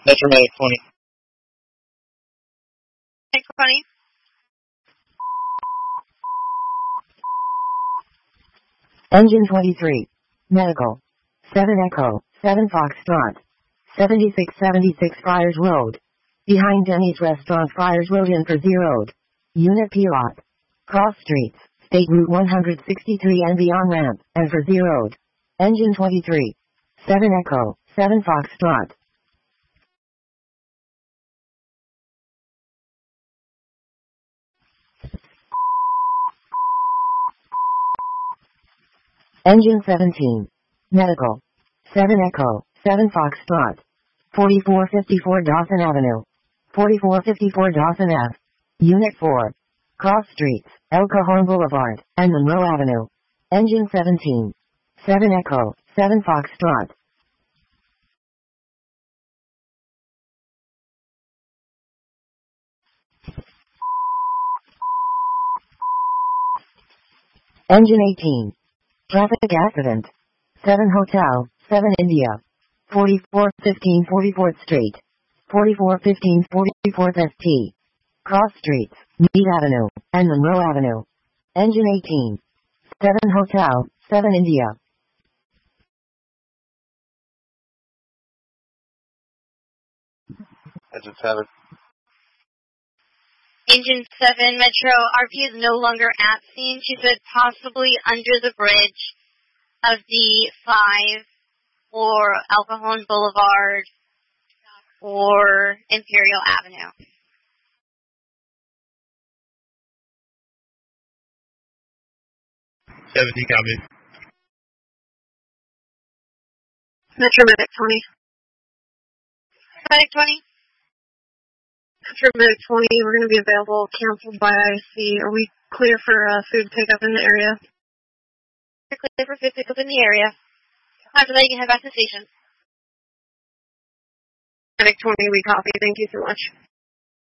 Metro Medic 20. Medic 20. Engine 23. Medical. 7 Echo, 7 Foxtrot. 7676 Friars Road. Behind Denny's Restaurant Friars Road in for Road. Unit Pilot. Cross Streets, State Route 163 and beyond ramp, and for Road. Engine 23. 7 Echo, 7 Foxtrot. Engine 17. Medical. 7 Echo, 7 Foxtrot. 4454 Dawson Avenue. 4454 Dawson Ave. Unit 4. Cross Streets, El Cajon Boulevard, and Monroe Avenue. Engine 17. 7 Echo, 7 Foxtrot. Engine 18. Traffic accident. 7 Hotel, 7 India. 4415 44th Street. 4415 44th ST. Cross Streets, Meade Avenue, and Monroe Avenue. Engine 18. 7 Hotel, 7 India. Engine 7. Engine 7 Metro, RP is no longer at scene. She said possibly under the bridge of the 5 or El Cajon Boulevard or Imperial Avenue. Copy. Metro Medic 20. Medic 20. Metro Medic 20, we're going to be available, canceled by IC. Are we clear for food pickup in the area? We're clear for food pickup in the area. After that, you can head back to the station. Medic 20, we copy. Thank you so much.